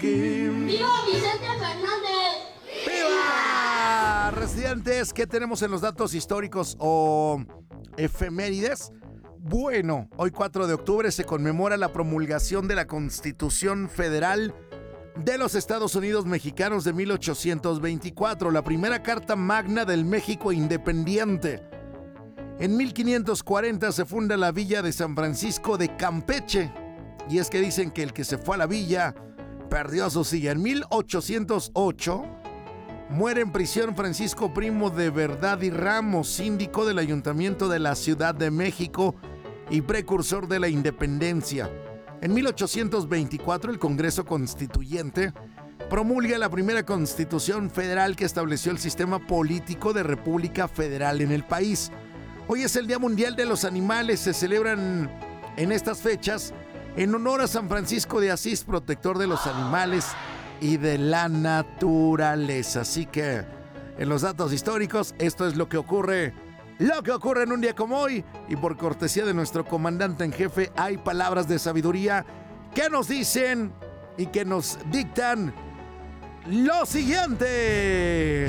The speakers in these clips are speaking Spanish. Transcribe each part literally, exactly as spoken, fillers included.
aquí. ¡Viva Vicente Fernández! ¡Viva! Residentes, ¿qué tenemos en los datos históricos o efemérides? Bueno, hoy cuatro de octubre se conmemora la promulgación de la Constitución Federal de los Estados Unidos Mexicanos de mil ochocientos veinticuatro, la primera carta magna del México independiente. En mil quinientos cuarenta se funda la villa de San Francisco de Campeche, y es que dicen que el que se fue a la villa perdió su silla. En mil ochocientos ocho muere en prisión Francisco Primo de Verdad y Ramos, síndico del Ayuntamiento de la Ciudad de México y precursor de la independencia. En mil ochocientos veinticuatro el Congreso Constituyente promulga la primera Constitución Federal que estableció el sistema político de República Federal en el país. Hoy es el Día Mundial de los Animales. Se celebran en estas fechas en honor a San Francisco de Asís, protector de los animales y de la naturaleza. Así que en los datos históricos, esto es lo que ocurre, lo que ocurre en un día como hoy. Y por cortesía de nuestro comandante en jefe, hay palabras de sabiduría que nos dicen y que nos dictan lo siguiente.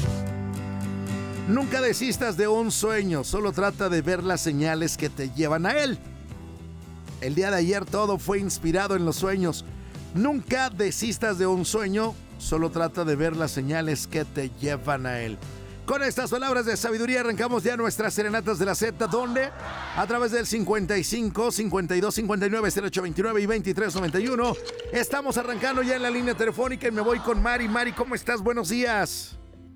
Nunca desistas de un sueño, solo trata de ver las señales que te llevan a él. El día de ayer todo fue inspirado en los sueños. Nunca desistas de un sueño, solo trata de ver las señales que te llevan a él. Con estas palabras de sabiduría arrancamos ya nuestras serenatas de la Z, donde a través del cincuenta y cinco, cincuenta y dos, cincuenta y nueve, cero ocho veintinueve y veintitrés noventa y uno estamos arrancando ya en la línea telefónica y me voy con Mari. Mari, ¿cómo estás? Buenos días.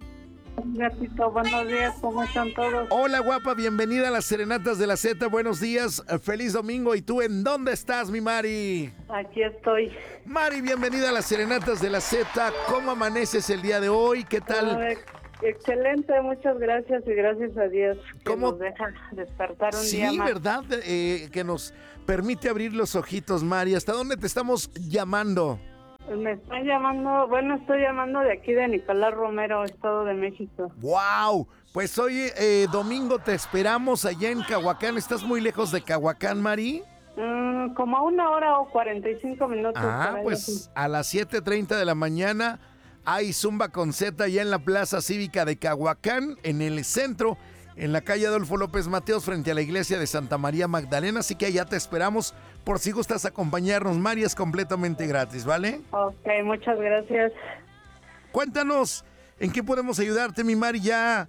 Gatito, buenos días, ¿cómo están todos? Hola, guapa, bienvenida a las serenatas de la Z, buenos días, feliz domingo. ¿Y tú en dónde estás, mi Mari? Aquí estoy. Mari, bienvenida a las serenatas de la Z. ¿Cómo amaneces el día de hoy? ¿Qué tal? Ay, excelente, muchas gracias y gracias a Dios que ¿Cómo? nos deja despertar un Sí, día más. ¿verdad? Eh, que nos permite abrir los ojitos, Mari. ¿Hasta dónde te estamos llamando? Me están llamando, bueno, estoy llamando de aquí de Nicolás Romero, Estado de México. ¡Wow! Pues hoy eh, domingo te esperamos allá en Cahuacán. ¿Estás muy lejos de Cahuacán, Mari? Mm, como a una hora o cuarenta y cinco minutos. Ah, por ahí, pues así. a las siete treinta de la mañana hay Zumba con Z allá en la Plaza Cívica de Cahuacán, en el centro, en la calle Adolfo López Mateos, frente a la iglesia de Santa María Magdalena. Así que allá te esperamos por si gustas acompañarnos, Mari, es completamente gratis, ¿vale? Ok, muchas gracias. Cuéntanos, ¿en qué podemos ayudarte, mi Mari? Ya,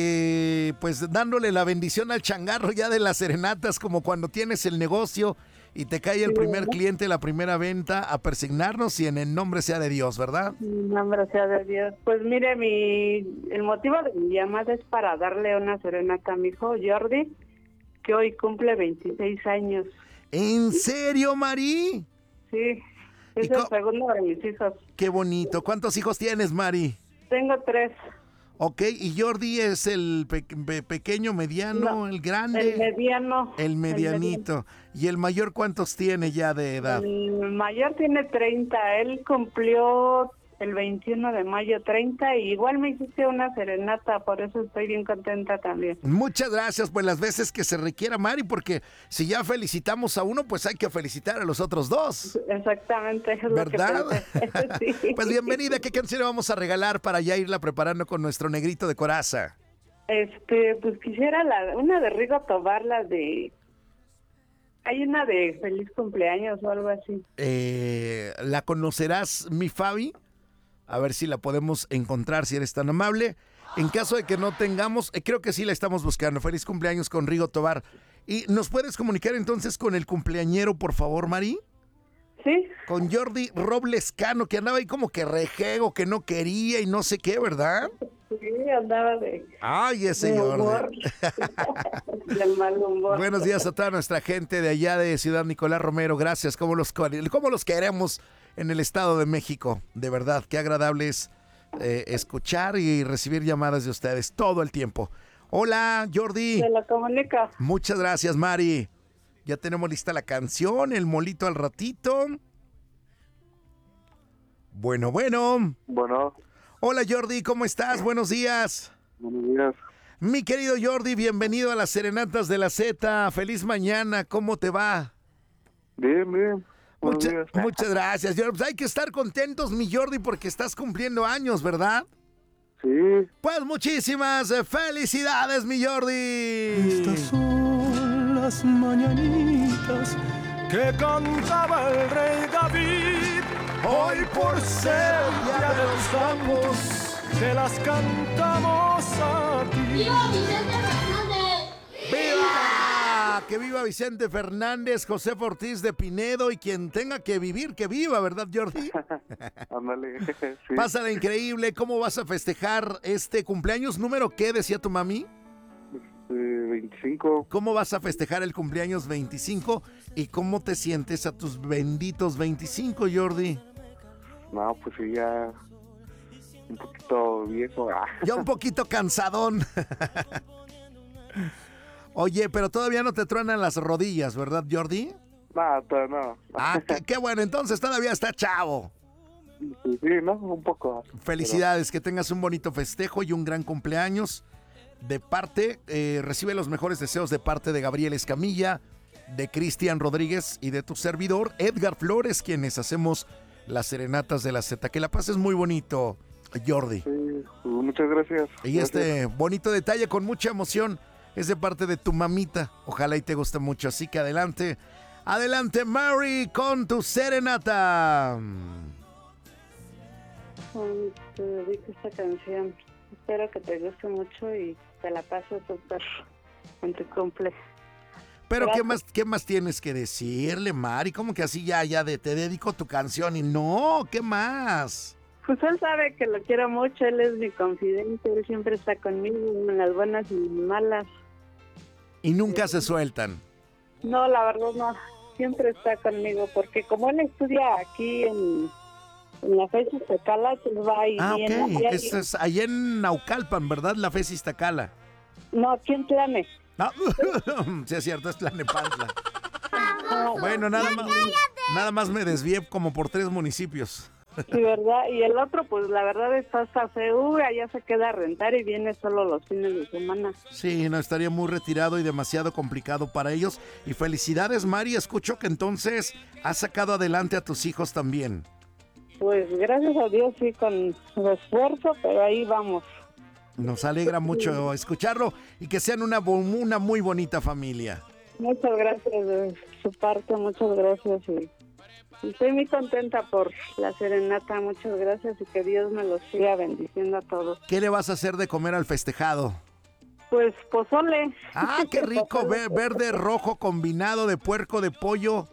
eh, pues dándole la bendición al changarro ya de las serenatas, como cuando tienes el negocio y te cae el Sí, primer ¿verdad? cliente, la primera venta, a persignarnos y en el nombre sea de Dios, ¿verdad? En nombre sea de Dios. Pues mire, mi el motivo de mi llamada es para darle una serenata a mi hijo Jordi, que hoy cumple veintiséis años. ¿En serio, Mari? Sí, ¿Y es el co- segundo de mis hijos. Qué bonito. ¿Cuántos hijos tienes, Mari? Tengo tres. Ok, ¿y Jordi es el pe- pe- pequeño, mediano, No, el grande? El mediano. El medianito. ¿Y el mayor cuántos tiene ya de edad? El mayor tiene treinta. Él cumplió el veintiuno de mayo treinta y igual me hiciste una serenata, por eso estoy bien contenta también. Muchas gracias, pues las veces que se requiera, Mari, porque si ya felicitamos a uno, pues hay que felicitar a los otros dos. Exactamente, es ¿Verdad? lo que pensé. Sí. Pues bienvenida, ¿qué canción le vamos a regalar para ya irla preparando con nuestro negrito de coraza? Este, pues quisiera la, una de Rigo Tobar, la de... Hay una de Feliz Cumpleaños o algo así. Eh, ¿La conocerás, mi Fabi? A ver si la podemos encontrar, si eres tan amable. En caso de que no tengamos, eh, creo que sí la estamos buscando. Feliz cumpleaños con Rigo Tobar. ¿Y nos puedes comunicar entonces con el cumpleañero, por favor, Mari? Sí, Con Jordi Robles Cano, que andaba ahí como que rejego, que no quería y no sé qué, ¿verdad? sí, andaba de... Ay, ese de humor. Jordi. Del mal humor. Buenos días a toda nuestra gente de allá de Ciudad Nicolás Romero. Gracias, como los, como los queremos en el Estado de México. De verdad, qué agradable es eh, escuchar y recibir llamadas de ustedes todo el tiempo. Hola, Jordi. Se la comunica. Muchas gracias, Mari. Ya tenemos lista la canción, el molito al ratito. Bueno, bueno. Bueno, Hola, Jordi, ¿cómo estás? Buenos días. buenos días. Mi querido Jordi, bienvenido a las Serenatas de la Z. Feliz mañana, ¿cómo te va? Bien, bien. Mucha- días. muchas gracias, Jordi. Pues hay que estar contentos, mi Jordi, porque estás cumpliendo años, ¿verdad? Sí. Pues muchísimas eh, felicidades, mi Jordi. Estas son las mañanitas que cantaba el rey David. Hoy por ser día de los campos. Te las cantamos a ti. ¡Viva Vicente Fernández! ¡Viva! Que viva Vicente Fernández, José Ortiz de Pinedo y quien tenga que vivir, que viva, ¿verdad, Jordi? Ándale. Sí. Pásala increíble. ¿Cómo vas a festejar este cumpleaños? ¿Número qué decía tu mami? Eh, veinticinco. ¿Cómo vas a festejar el cumpleaños veinticinco? ¿Y cómo te sientes a tus benditos veinticinco, Jordi? No, pues sí, ya un poquito viejo. Ah. Ya un poquito cansadón. Oye, pero todavía no te truenan las rodillas, ¿verdad, Jordi? No, todavía no. Ah, qué, qué bueno, entonces todavía está chavo. Sí, sí, no, un poco. Felicidades, que tengas un bonito festejo y un gran cumpleaños. De parte, eh, recibe los mejores deseos de parte de Gabriel Escamilla, de Cristian Rodríguez y de tu servidor, Edgar Flores, quienes hacemos las serenatas de la Z. Que la pases muy bonito, Jordi. Sí, pues muchas gracias. Y Gracias. este bonito detalle con mucha emoción es de parte de tu mamita. Ojalá y te guste mucho. Así que adelante, adelante, Mary, con tu serenata. Um, te dedico esta canción. Espero que te guste mucho y te la pases súper en tu cumple. Pero ¿qué Gracias. más, qué más tienes que decirle, Mari? ¿Cómo que así ya, ya de te dedico tu canción? Y no, ¿qué más? Pues él sabe que lo quiero mucho, él es mi confidente, él siempre está conmigo en las buenas y en las malas. Y nunca se sueltan. No, la verdad no, siempre está conmigo, porque como él estudia aquí en, en la FES Iztacala, pues va y Ah, viene. ok. diario. Esto es allá en Naucalpan, ¿verdad? La F E S Iztacala. No, aquí en Tlane. No, sí es cierto, es Tlalnepantla. Ah, Bueno, nada más, nada más me desvié como por tres municipios. sí, ¿verdad? Y el otro, pues la verdad está hasta C U, allá se queda a rentar y viene solo los fines de semana. Sí, no, estaría muy retirado y demasiado complicado para ellos. Y felicidades, Mari. Escucho que entonces has sacado adelante a tus hijos también. Pues gracias a Dios sí, con esfuerzo, pero ahí vamos. Nos alegra mucho escucharlo y que sean una, bo- una muy bonita familia. Muchas gracias de su parte, muchas gracias. Y, y estoy muy contenta por la serenata, muchas gracias y que Dios me los siga bendiciendo a todos. ¿Qué le vas a hacer de comer al festejado? Pues pozole. Ah, qué rico, ve- verde, rojo, combinado de puerco, de pollo.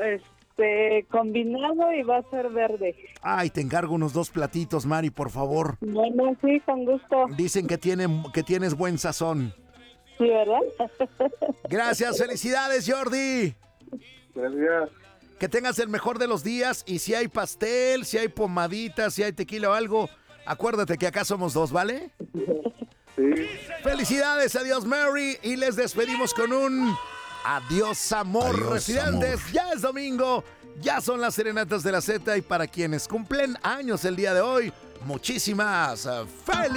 Este, combinado y va a ser verde. Ay, te encargo unos dos platitos, Mari, por favor. Bueno, sí, con gusto. Dicen que, tiene, que tienes buen sazón. Sí, ¿verdad? Gracias, felicidades, Jordi. Gracias. Que tengas el mejor de los días y si hay pastel, si hay pomadita, si hay tequila o algo, acuérdate que acá somos dos, ¿vale? Sí. Felicidades, adiós, Mary, y les despedimos con un adiós, amor, Adiós, residentes. amor. Ya es domingo, ya son las serenatas de la Z y para quienes cumplen años el día de hoy, muchísimas felicidades.